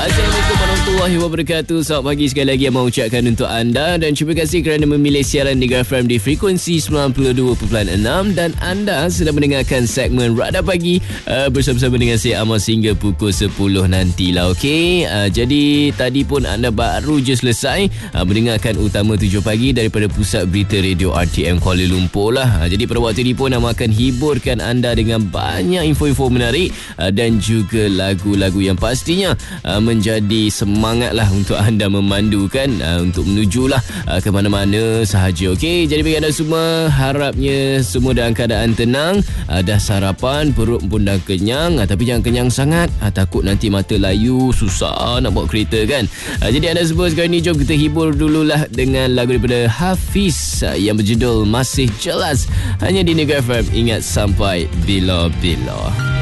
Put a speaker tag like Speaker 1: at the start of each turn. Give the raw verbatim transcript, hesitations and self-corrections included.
Speaker 1: Assalamualaikum warahmatullahi wabarakatuh. Selamat pagi sekali lagi yang mahu ucapkan untuk anda. Dan terima kasih kerana memilih siaran Negra F M di frekuensi sembilan puluh dua perpuluhan enam. Dan anda sedang mendengarkan segmen Radar Pagi uh, bersama-sama dengan saya Amal hingga pukul sepuluh nantilah. Okey, uh, jadi tadi pun anda baru je selesai uh, mendengarkan Utama tujuh Pagi daripada Pusat Berita Radio R T M Kuala Lumpur lah. uh, Jadi pada waktu ini pun Amal akan hiburkan anda dengan banyak info-info menarik uh, dan juga lagu-lagu yang pastinya uh, menjadi semangat lah untuk anda memandukan uh, untuk menujulah uh, ke mana-mana sahaja. Okey, jadi bagi anda semua, harapnya semua dalam keadaan tenang, uh, dah sarapan, perut pun dah kenyang, uh, tapi jangan kenyang sangat, uh, takut nanti mata layu, susah nak bawa kereta kan. uh, Jadi anda semua sekarang ni, jom kita hibur dululah dengan lagu daripada Hafiz uh, yang berjudul Masih Jelas, hanya di Negra F M. Ingat sampai bila-bila.